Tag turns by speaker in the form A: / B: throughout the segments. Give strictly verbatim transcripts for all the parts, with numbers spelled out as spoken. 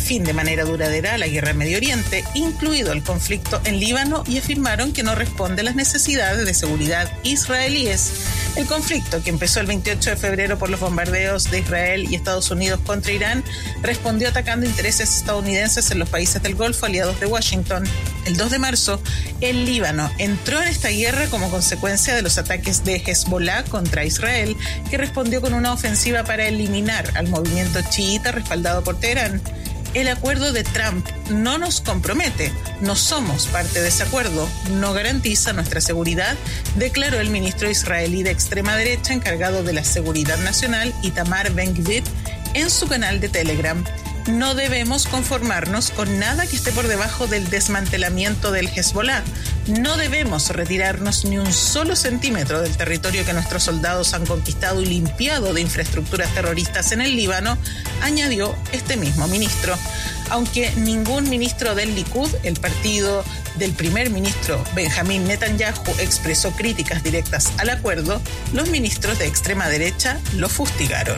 A: fin de manera duradera a la guerra en Medio Oriente, incluido el conflicto en Líbano, y afirmaron que no responde a las necesidades de seguridad israelíes. El conflicto, que empezó el veintiocho de febrero por los bombardeos de Israel y Estados Unidos contra Irán, respondió atacando intereses estadounidenses en los países del Golfo aliados de Washington. El dos de marzo, el Líbano entró en esta guerra como consecuencia de los ataques de Hezbollah contra Israel, que respondió con una ofensiva para eliminar al movimiento chiita respaldado por Teherán. El acuerdo de Trump no nos compromete, no somos parte de ese acuerdo, no garantiza nuestra seguridad, declaró el ministro israelí de extrema derecha encargado de la seguridad nacional, Itamar Ben-Gvir, en su canal de Telegram. No debemos conformarnos con nada que esté por debajo del desmantelamiento del Hezbollah. No debemos retirarnos ni un solo centímetro del territorio que nuestros soldados han conquistado y limpiado de infraestructuras terroristas en el Líbano, añadió este mismo ministro. Aunque ningún ministro del Likud, el partido del primer ministro Benjamín Netanyahu, expresó críticas directas al acuerdo, los ministros de extrema derecha lo fustigaron.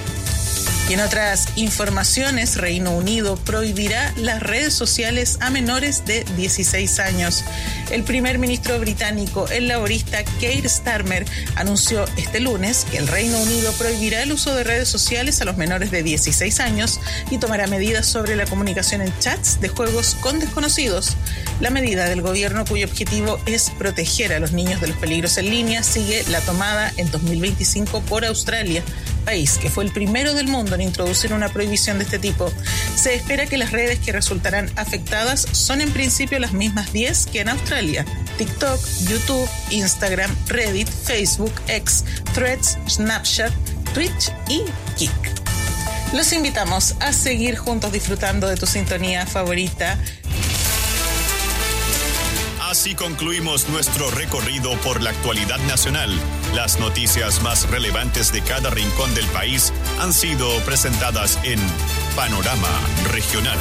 A: Y en otras informaciones, Reino Unido prohibirá las redes sociales a menores de dieciséis años. El primer ministro británico, el laborista Keir Starmer, anunció este lunes que el Reino Unido prohibirá el uso de redes sociales a los menores de dieciséis años y tomará medidas sobre la comunicación en chats de juegos con desconocidos. La medida del gobierno, cuyo objetivo es proteger a los niños de los peligros en línea, sigue la tomada en dos mil veinticinco por Australia, país que fue el primero del mundo en introducir una prohibición de este tipo. Se espera que las redes que resultarán afectadas son en principio las mismas diez que en Australia: TikTok, YouTube, Instagram, Reddit, Facebook, X, Threads, Snapchat, Twitch y Kik. Los invitamos a seguir juntos disfrutando de tu sintonía favorita.
B: Así concluimos nuestro recorrido por la actualidad nacional. Las noticias más relevantes de cada rincón del país han sido presentadas en Panorama Regional.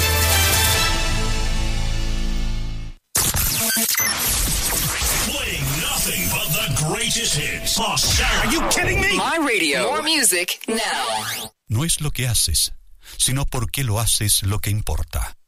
C: Playing nothing but the greatest hits. Are you kidding me?
D: My radio. More music now.
E: No es lo que haces, sino por qué lo haces lo que importa.